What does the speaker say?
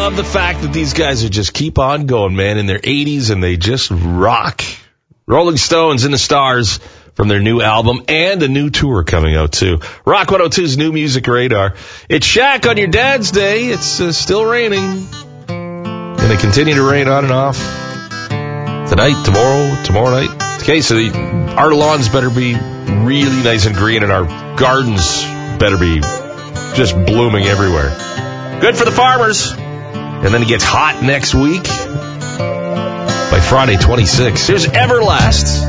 love the fact that these guys are just keep on going, man, in their 80s, and they just rock. Rolling Stones in the Stars from their new album and a new tour coming out, too. Rock 102's New Music Radar. It's Shaq on your Dad's Day. It's still raining. Going to continue to rain on and off tonight, tomorrow night. Okay, so our lawns better be really nice and green, and our gardens better be just blooming everywhere. Good for the farmers. And then it gets hot next week by Friday 26th. Here's Everlast.